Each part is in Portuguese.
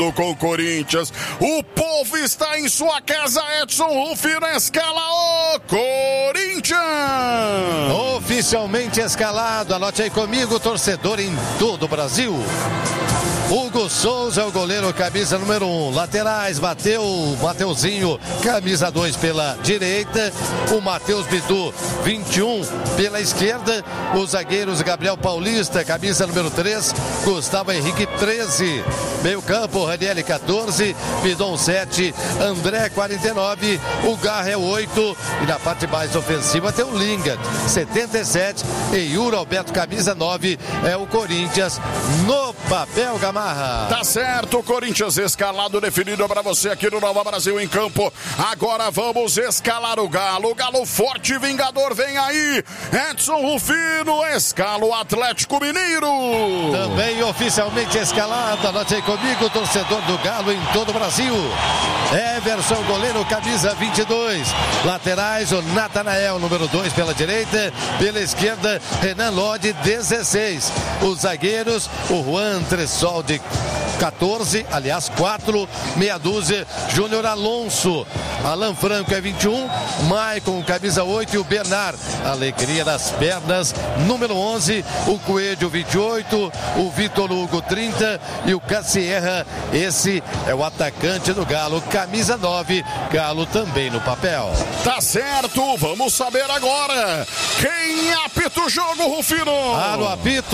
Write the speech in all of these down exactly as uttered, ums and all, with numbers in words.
com o Corinthians, o povo está em sua casa. Edson Rufino escala o Corinthians, oficialmente escalado. Anote aí comigo, torcedor em todo o Brasil. Hugo Souza é o goleiro, camisa número um. Laterais, Mateu, Mateuzinho, camisa dois pela direita. O Matheus Bidu, vinte e um pela esquerda. Os zagueiros, Gabriel Paulista, camisa número três. Gustavo Henrique, treze. Meio campo, Ranieri, quatorze. Bidon, sete. André, quarenta e nove. O Garra é oito. E na parte mais ofensiva tem o Lingard, setenta e sete. E Yuri Alberto, camisa nove. É o Corinthians no papel, Gamarra. Tá certo, o Corinthians escalado, definido para você aqui no Nova Brasil em campo. Agora vamos escalar o Galo. O Galo forte, vingador, vem aí. Edson Rufino escala o Atlético Mineiro. Também oficialmente escalado, anote aí comigo, torcedor do Galo em todo o Brasil. Everson, goleiro, camisa vinte e dois. Laterais, o Natanael, número dois pela direita. Pela esquerda, Renan Lodi, dezesseis. Os zagueiros, o Juan Tressol de quatorze, aliás, quatro, meia dúzia, Júnior Alonso. Alan Franco é vinte e um, Maicon, camisa oito, e o Bernard, alegria das pernas, número onze, o Coelho, vinte e oito, o Vitor Hugo, trinta, e o Cassierra, esse é o atacante do Galo, camisa nove, Galo também no papel. Tá certo, vamos saber agora quem apita o jogo, Rufino. Ah, no apito,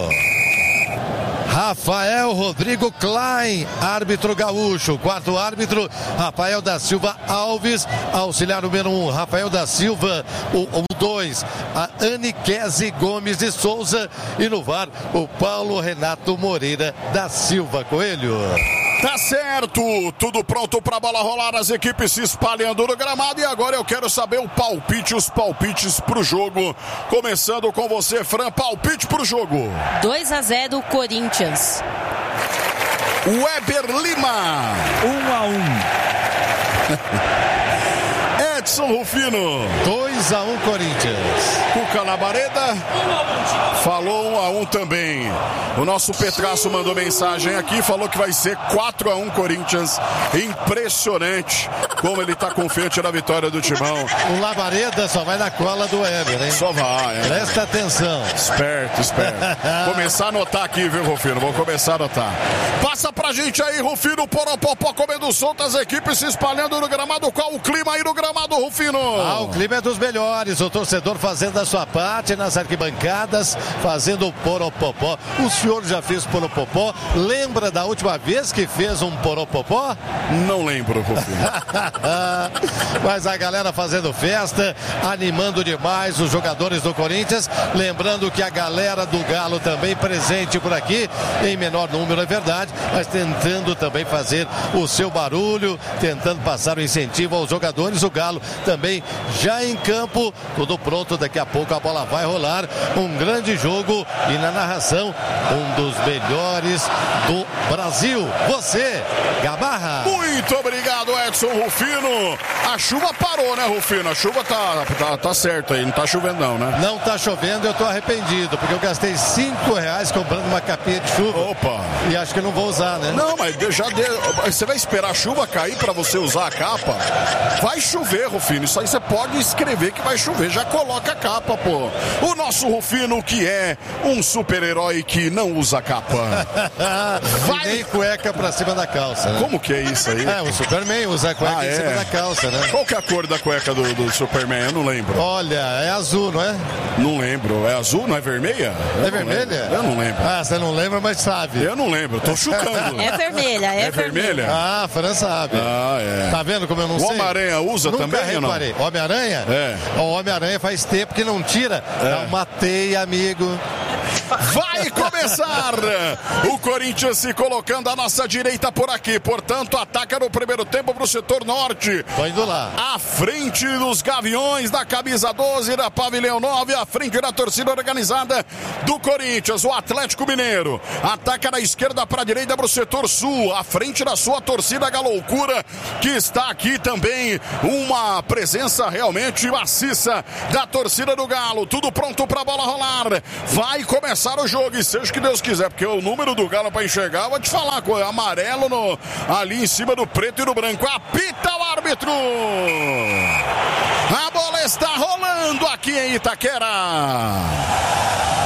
Rafael Rodrigo Klein, árbitro gaúcho. Quarto árbitro, Rafael da Silva Alves. Auxiliar número um, Rafael da Silva. O dois, a Aniqueze Gomes de Souza. E no V A R, o Paulo Renato Moreira da Silva Coelho. Tá certo, tudo pronto pra bola rolar, as equipes se espalhando no gramado. E agora eu quero saber o palpite, os palpites pro jogo. Começando com você, Fran, palpite pro jogo. dois a zero Corinthians. Weber Lima. um a um. Edson Rufino. dois a um Corinthians. Cuca Labareda falou um a um também. O nosso Petraço mandou mensagem aqui, falou que vai ser quatro a um Corinthians. Impressionante como ele tá confiante na vitória do Timão. O Labareda só vai na cola do Weber, hein? Só vai, é. Presta atenção. Esperto, esperto. Começar a anotar aqui, viu, Rufino? Vou começar a anotar. Passa pra gente aí, Rufino, Poropopó comendo solto, as equipes se espalhando no gramado. Qual o clima aí no gramado, Rufino? Ah, o clima é dos melhores. O torcedor fazendo a sua parte nas arquibancadas, fazendo o Poropopó. O senhor já fez Poropopó? Lembra da última vez que fez um Poropopó? Não lembro, Rufino. Mas a galera fazendo festa, animando demais os jogadores do Corinthians. Lembrando que a galera do Galo também presente por aqui, em menor número, é verdade, mas tentando também fazer o seu barulho, tentando passar o incentivo aos jogadores. O Galo também já em campo, tudo pronto, daqui a pouco a bola vai rolar. Um grande jogo e na narração, um dos melhores do Brasil. Você, Gamarra. Muito obrigado, Edson Rufino. A chuva parou, né, Rufino? A chuva tá, tá, tá certo aí, não tá chovendo não, né? Não tá chovendo, eu tô arrependido, porque eu gastei cinco reais comprando uma capinha de chuva. Opa! E acho que não vou usar, né? Não, mas já deu. Você vai esperar a chuva cair pra você usar a capa? Vai chover, Rufino. Isso aí você pode escrever que vai chover. Já coloca a capa, pô. O nosso Rufino, que é um super-herói que não usa capa. Vai... E nem cueca pra cima da calça, né? Como que é isso aí? É, o Superman usa a cueca ah, em é? cima da calça, né? Qual que é a cor da cueca do, do Superman? Eu não lembro. Olha, é azul, não é? Não lembro. É azul, não é vermelha? Eu é vermelha? Eu não lembro. Ah, você não lembra, mas sabe. Eu não lembro, tô chutando. É vermelha, é, é vermelha. vermelha? Ah, a Fran sabe. Ah, é. Tá vendo como eu não o sei? O Homem-Aranha usa Nunca também reparei. ou não? Homem-Aranha? É. O Homem-Aranha faz tempo que não tira. É. Eu matei, amigo. Vai começar o Corinthians se colocando à nossa direita por aqui, portanto ataca no primeiro tempo para o setor norte. Tô indo lá. À frente dos Gaviões da camisa doze da Pavilhão nove, à frente da torcida organizada do Corinthians, o Atlético Mineiro. Ataca da esquerda para a direita para o setor sul, à frente da sua torcida Galoucura, que está aqui também, uma presença realmente maciça da torcida do Galo. Tudo pronto para a bola rolar. Vai começar o jogo, e seja o que Deus quiser, porque o número do Galo para enxergar, vou te falar, com amarelo no, ali em cima do preto e do branco. Apita o árbitro. A bola está rolando aqui em Itaquera.